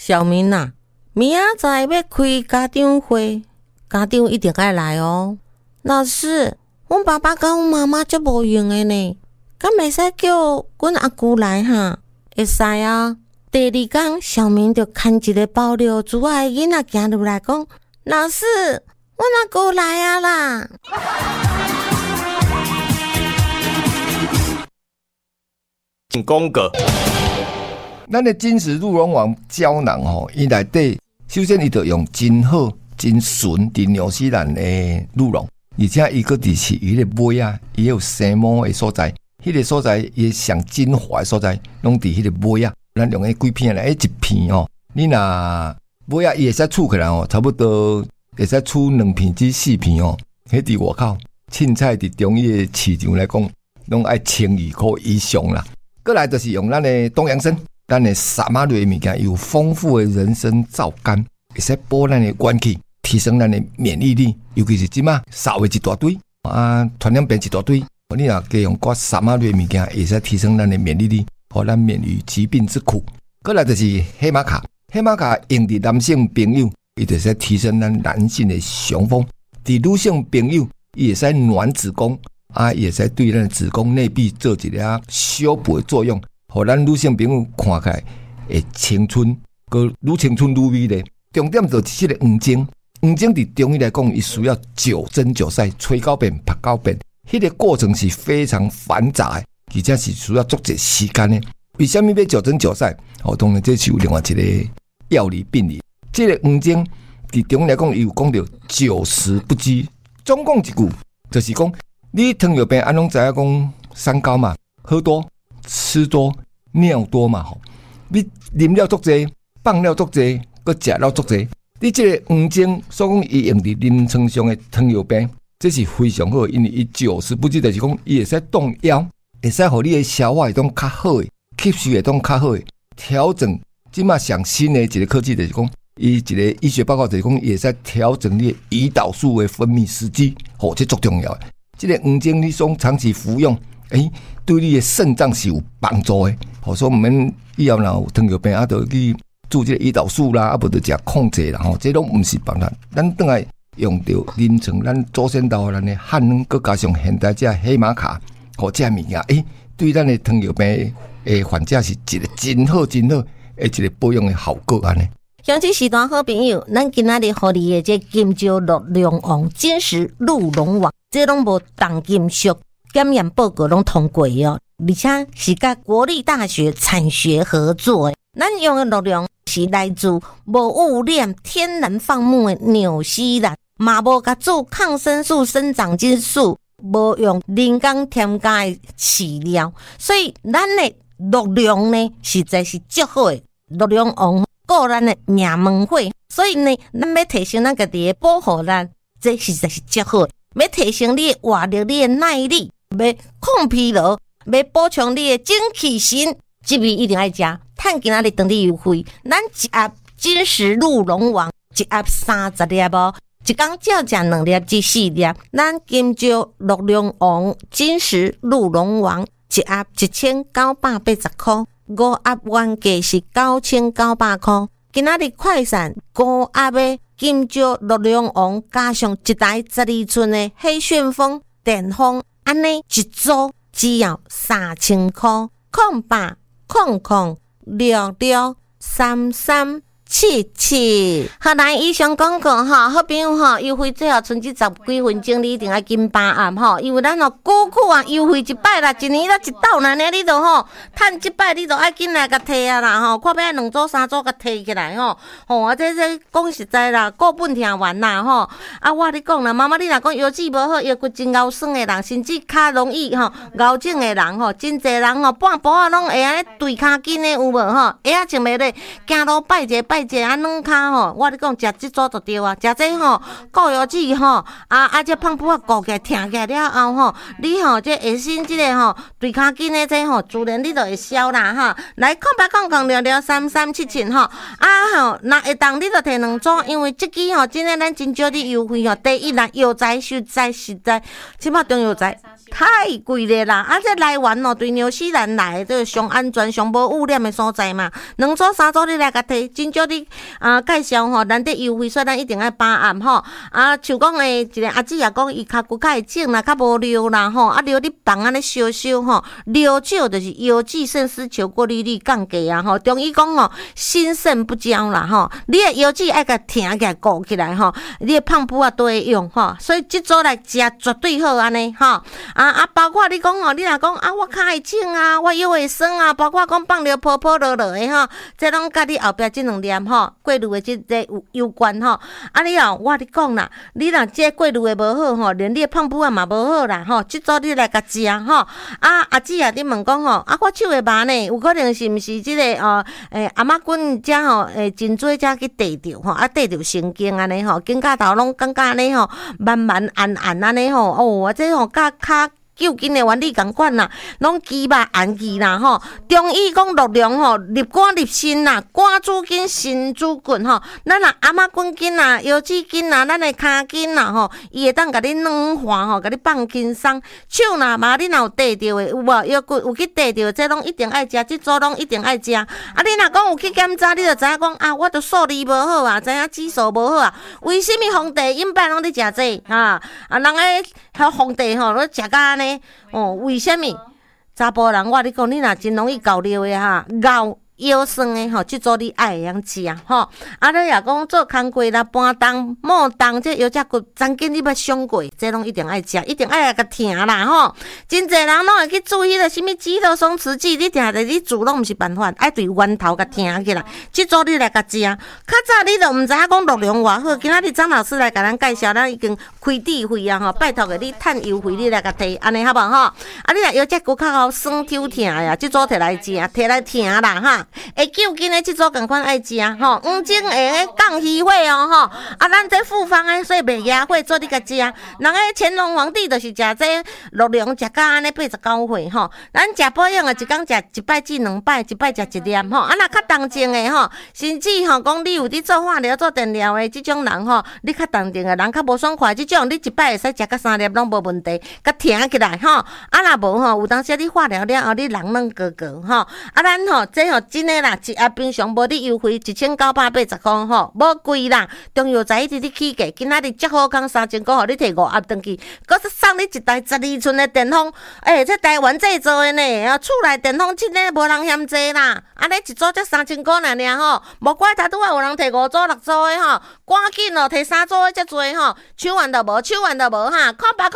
小明啊，明仔载要开家长会，家长一定要来哦。老师，阮爸爸甲阮妈妈足无用的呢，敢袂使叫阮阿舅来哈？会使啊。第二天，小明就牵一个包尿珠仔的囡仔行入来讲：老师，阮阿舅来啊啦！ 请讲过。 咱的金石鹿茸王胶囊吼，伊内底首先伊就用真好、真纯伫纽西兰的鹿茸，而且伊个伫是伊个尾啊，伊有生毛的所在，迄个所在伊上精华的所在，拢伫迄个尾啊。咱用迄几片来，一片哦，你若尾啊，伊会使储起来哦，差不多会使储2片至4片哦。迄伫外口凊彩伫中医的市场来讲，拢爱1200块以上啦。过来就是用咱的东洋参。咱的萨马瑞物件有丰富的人参皂苷，会使补咱的元气，提升咱的免疫力。尤其是即马扫的一大堆啊，传染病一大堆，你若加用寡萨马瑞物件，会使提升咱的免疫力，互咱免于疾病之苦。过来就是黑玛卡，黑玛卡用伫男性朋友，伊就使提升咱男性的雄风；伫女性朋友，伊会使暖子宫啊，也使对咱的子宫内壁做一个修补的作用。互咱女性朋友看起来会青春，佮愈青春愈美丽。重点就是这个黄精，黄精伫中医来讲，伊需要9针9晒，吹9遍、拍9遍，迄个过程是非常繁杂的，而且是需要足侪时间的。为什么要9针9晒？当然这是有另外一个药理病理。这个黄精伫中医来讲，伊有讲到9时不饥。总共一句就是讲，你糖尿病安拢知影讲三高嘛，喝多。吃多尿多嘛吼，你啉了足济，放了足济，佮食了足济，你这个黄精所讲伊用伫临床上的糖尿病，这是非常好的，因为伊9时不饥，就是讲伊会使动腰，会使互你的消化系统较好的，吸收系统较好的，调整。即马上新的一个科技就是讲，伊一个医学报告就是讲，伊会使调整你的胰岛素的分泌时机，这足重要的。这个黄精你从长期服用。对你的肾脏是有帮助的。所以我们以后若有糖尿病，就去注这个胰岛素啦，无就食控制啦。这拢不是办法。咱等下用到临床，咱祖先到咱的汉方，佮加上现代这黑玛卡，这物件，对咱的糖尿病的患者是一个真好真好的一个保养的效果安尼。 乡亲时段好朋友，咱今仔日互你的这金蕉鹿茸王、金石鹿茸王，这拢无重金属。检验报告拢通过哦，而且是甲国立大学产学合作的。咱用的鹿茸是来自无污染、天然放牧的纽西兰，嘛无甲做抗生素、生长激素，无用人工添加的饲料，所以咱的鹿茸呢，实在是足好的。鹿茸王顾咱的命门火，所以呢，咱要提升咱家己的保护咱，这实在是足好的。要提升你的活力、你的耐力。要抗疲劳，要补充你的精气神，这味一定要食。趁今仔日当地优惠，咱一盒金石鹿茸王，一盒30粒哦，一天只要食2粒至4粒。咱金蕉鹿茸王、金石鹿茸王，一盒1980块，5盒原价是9900块。今仔日快闪5盒的金蕉鹿茸王，加上一台12寸的黑旋风电风。安尼一组只要3000块，080663377。好，来以上广告哈，好朋友哈，优惠最后剩这10几分钟，你一定要紧把握哈，因为咱久优惠一摆啦，一年啦一斗啦，你就趁这摆你就爱紧来甲摕啊啦看要2组3组甲摕起来这讲实在啦，顾本听完啦我你讲啦，妈妈你若讲腰子无好，腰骨真敖酸的人，甚至较容易敖症的人真侪人半晡啊拢会安尼对骹筋的有无鞋啊穿袂落，行路拜者软骹我你讲食这组就对啊，食这顾腰子这胖脯顾起来挺起来了后你这下身这个对骹筋的这自然你就会消啦来0800663377若会当你就摕2组，因为这支真的咱真少的优惠第一啦，药材实在，即马中药材太贵了啦！这来源对纽西兰来，这上安全、上无污染的所在嘛。2组3组你来甲摕，真少的你介绍吼，难得优惠，所以咱一定爱把按吼。像讲一个阿姊也讲，伊骹骨较会肿啦，较无尿啦吼，尿你放安尼烧烧吼，尿少就是腰肌肾丝球过滤率降低啊吼。中医讲吼，心肾不交啦吼，你的腰肌爱甲挺起来鼓起来吼，你的胖脯都会用吼，所以即组来食绝对好安尼吼。包括你讲吼，你若讲我骹会肿啊，我腰会酸啊，包括讲放尿泡泡落落的吼，这拢甲你后壁即两点吼，过滤的即个有关吼。你我你讲啦，你若这过滤的无好吼，连你的胖脯嘛无好啦吼，即组你来甲食吼。阿姊啊，你问讲吼，我手会麻呢，有可能是毋是即个阿妈棍遮吼真做遮去缀着吼，缀着神经安尼吼，颈胛头拢感觉安尼吼，慢慢按安尼吼，这吼甲骹究竟的原理共款啦，拢肌肉按去啦吼。中医讲热量吼，入肝入心啦，肝主筋，心主骨吼。咱若阿妈筋筋啦、腰子筋啦、咱的骹筋啦吼，伊会当甲你软化吼，甲你放轻松。手若嘛，你若有缀着的有无？腰骨有去缀着，这拢一定爱食，即组拢一定爱食。你若讲有去检查，你就知影讲我着数字无好啊，知影指数无好啊。为什么皇帝饮饭拢伫食这人个皇帝吼，拢食甲安尼？为什么？查甫人我你讲，你若真容易搞尿的咬腰酸的吼，即组你爱会晓食吼。你若讲做工课啦、搬动、摸动，这腰脊骨曾经你要伤过，这拢一定爱食，一定爱来甲听啦吼。真侪人拢会去注意了，什么肌肉松弛剂，你定在你煮拢毋是办法，爱对源头甲听起来。即组你来甲食，较早你都毋知影讲热量偌好，今仔日张老师来甲咱介绍，咱已经开智慧啊吼，拜托个你趁优惠，你来甲摕，安尼好无吼？你若腰脊骨较好酸抽疼呀，即组摕来食，摕来听啦哈。会救筋的即组共款爱食吼，黄精会降虚火哦吼。咱这复方的，所以袂压火做你甲食。人个乾隆皇帝就是食这热量食到安尼89岁吼。咱食保养的，一工食1摆至2摆，一摆食1粒吼。若较重症的吼，甚至吼讲你有伫做化疗、做电疗的即种人吼，你较重症的人较无爽快，即种你一摆会使食到3粒拢无问题，甲挺起来吼。若无吼，有当时你化疗了后，你人软高高吼。咱吼这吼真诶啦。平常无你优惠1980块吼，无贵啦。中药材一直伫起价，今仔日足好康3000块，互你摕5盒转去，搁送你一台12寸的电风。这台湾制作的呢，厝内电风真诶无人嫌济啦。尼一组才3000块尔吼，无怪他拄仔有人摕5组6组的吼，赶紧哦摕3组的才多吼，手完都无，手完都无哈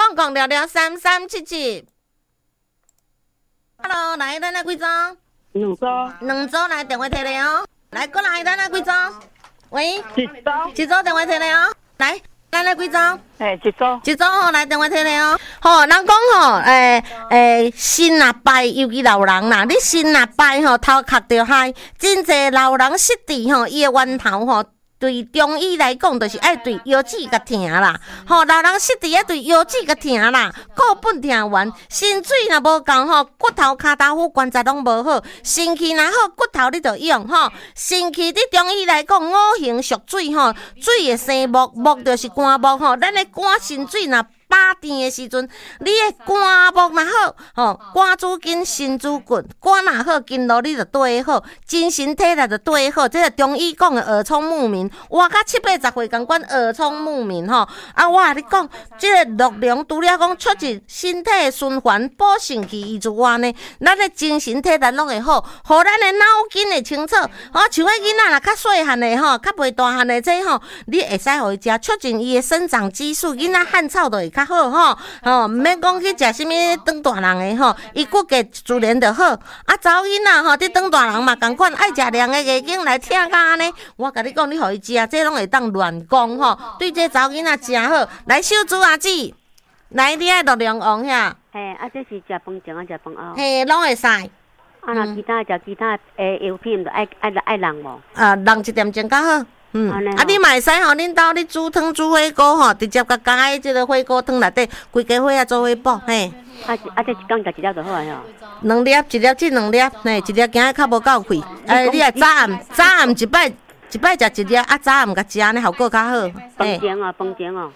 ，0800663377。Hello， 来，咱来几组？两组来电话摕来哦，来过来，咱来几组？喂，一组电话摕来哦，来，咱来几组？一组吼，来电话摕来哦。吼，人讲吼，心若败，尤其老人啦，你心若败吼，头壳着嗨，真侪老人失智吼，伊的源头吼。对中医来讲，就是爱对腰子甲疼啦，吼，老人失智爱对腰子甲疼啦，固本疼源，心水若无够吼，骨头、骹头骨关节拢无好，肾气若好，骨头你着用吼，肾气伫中医来讲，五行属水吼，水会生木，木就是肝木吼，咱的肝肾水若饱电的时阵，你的肝木若好，吼，肝主筋，心主骨，肝若好，筋络你就对好，精神体力就对好。这个中医讲的耳聪目明，活到70-80岁共款耳聪目明吼。我甲你讲，这个热量除了讲促进身体的循环、补肾气之外呢，咱的精神体力拢会好，互咱的脑筋会清楚。像个囡仔若较细汉的吼，较未大汉的这吼，你会使互伊食，促进伊的生长激素，囡仔汗臭就会较好吼，毋免讲去食什么当大人的吼，伊骨骼自然就好。查某囡仔吼，你当大人嘛共款，爱食凉的月经来听甲安尼。我甲你讲，你互伊食，这拢会当乱讲吼，对这查某囡仔真好。来，小猪阿姊，来你爱热量王遐。 这是食饭前食饭后。 拢会使。 若其他食其他药品，就爱人无？ 人一点钟较好。你嘛会使吼，恁兜你煮汤煮火锅吼，直接甲加喺即个火锅汤内底，规家火做伙煲，嘿。 这一工食1粒就好啊吼。 2粒，一粒至2粒，嘿，一粒惊较无够气。你啊早暗一摆食1粒，早暗甲食安尼效果较好。 饭前哦。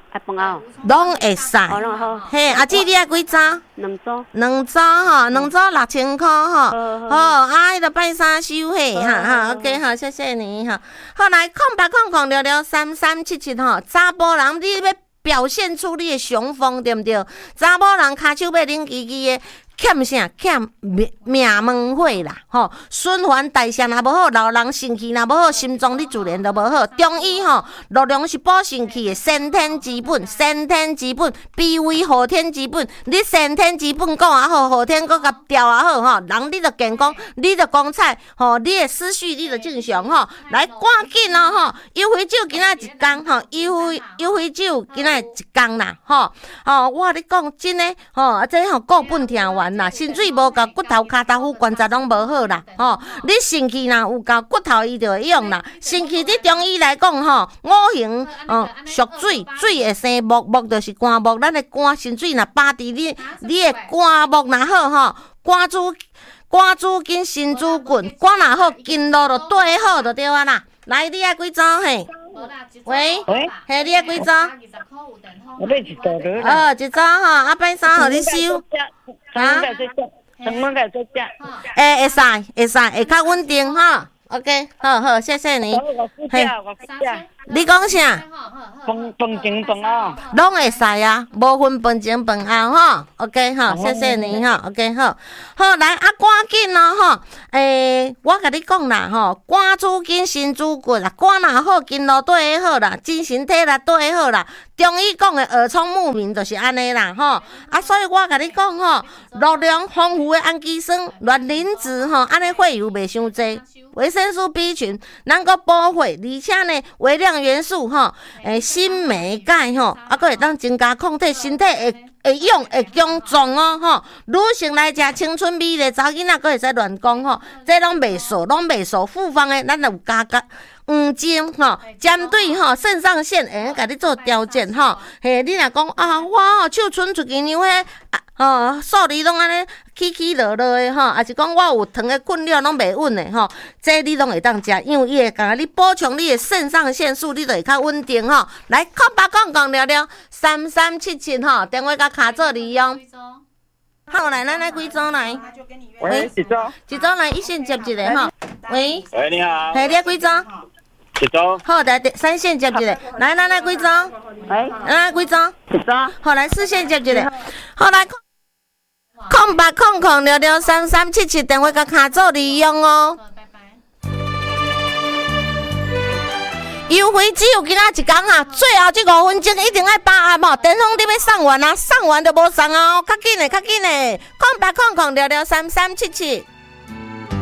爱饭后， 拢会使。 哦，拢好。 嘿，阿姊你爱几早 2组。 ？2组吼，2组6000块吼。好，啊，迄个拜三收嘿，哈 ，OK 好，谢谢你哈。好来，0800633377吼，查甫人你要表现出你的雄风，对毋对？查某人骹手要冷叽叽的。欠啥？欠命门火啦，吼！循环代谢若无好，老人肾气若无好，心脏你自然都无好。中医吼，热量是补肾气的先天之本，先天之本，脾胃后天之本。你先天之本讲啊好，后天搁甲调啊好吼，人你就健康，你就光彩，吼，你的思绪你就正常吼。来，赶紧哦吼，优惠酒今仔一工吼，优惠酒今仔一工啦，吼，我你讲真诶，吼，这吼固本听完。肾水无够，骨头、骹头、关节拢无好啦，吼！你肾气若有够，骨头伊就会用啦。肾气伫中医来讲，吼，五行属水，水会生木，木就是肝木。咱的肝肾水若巴伫你的肝木若好，吼，肝主筋，肾主棍，肝若好，筋络就对好就对啊啦。来，你爱几组嘿？喂，嘿，你爱几组？ 我要一组了。 一组吼，啊，拜三互你收。 啊？成本该做价。 会使，会较稳定哈。OK， 好，谢谢你。 嘿， 你讲啥？ 饭前饭后。 拢会使啊，无分饭前饭后哈。OK， 好，谢谢你哈。OK， 好，来啊，赶紧咯吼。我甲你讲啦吼，肝主筋，肾主骨啦，肝若好，筋络对好啦，精神体力对好啦。中医讲的耳聪目明就是安尼啦吼。啊，所以我甲你讲吼，热量丰富的氨基酸、卵磷脂吼，安尼血油袂伤济。维生素 B 群能够补血，而且呢，微量元素吼，锌、镁、钙吼，啊，佫会当增加抗体，身体会用会强壮哦吼。女性来食青春美丽，查囡仔佫会使乱讲吼，这拢袂数，复方的咱有加黄精吼，针对吼肾上腺会甲你做调节吼。嘿，你若讲啊，我吼手伸出去娘迄数字拢安尼起落落的吼，还是讲我有糖的困扰拢袂稳的吼，这你拢会当食，因为伊会甲你补充你的肾上腺素，你就会较稳定吼。来，08讲聊聊3377吼，电话甲卡做利用。好，来，咱来几组来？ 喂，一组来，一线接一个吼。喂， 你好。 嘿，你几组？ 一组。 好，来3线接一个。来，咱来几组？ 喂， 来几组？ 一组。 好，来4线接一个。好，来。0800633377电话甲卡做利用哦。优惠只有今仔一工啊，最后这5分钟一定要把握哦。电话你要送完啊，送完就无送啊，较紧的。0800633377。